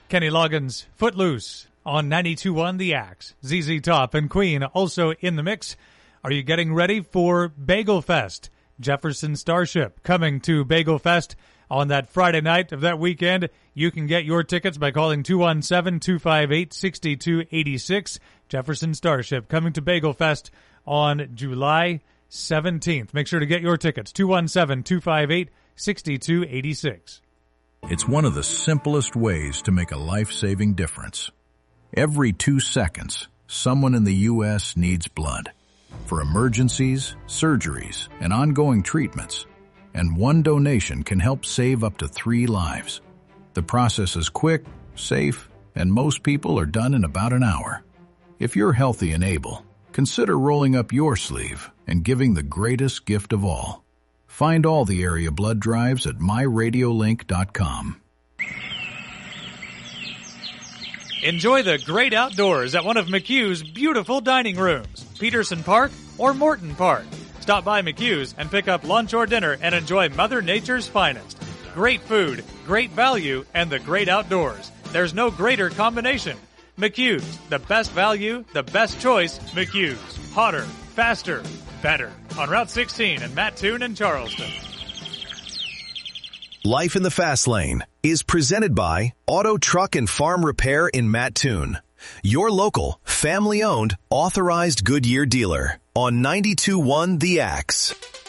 Kenny Loggins, Footloose on 92.1 The Axe. ZZ Top and Queen also in the mix. Are you getting ready for Bagel Fest? Jefferson Starship coming to Bagel Fest on that Friday night of that weekend. You can get your tickets by calling 217-258-6286. Jefferson Starship coming to Bagel Fest on July 17th. Make sure to get your tickets, 217-258-6286. It's one of the simplest ways to make a life-saving difference. Every 2 seconds, someone in the U.S. needs blood for emergencies, surgeries, and ongoing treatments. And one donation can help save up to 3 lives. The process is quick, safe, and most people are done in about an hour. If you're healthy and able, consider rolling up your sleeve and giving the greatest gift of all. Find all the area blood drives at myradiolink.com. Enjoy the great outdoors at one of McHugh's beautiful dining rooms, Peterson Park or Morton Park. Stop by McHugh's and pick up lunch or dinner and enjoy Mother Nature's finest. Great food, great value, and the great outdoors. There's no greater combination. McHugh's, the best value, the best choice, McHugh's. Hotter, faster, better. On Route 16 in Mattoon and Charleston. Life in the Fast Lane is presented by Auto Truck and Farm Repair in Mattoon. Your local, family-owned, authorized Goodyear dealer on 92.1 The Axe.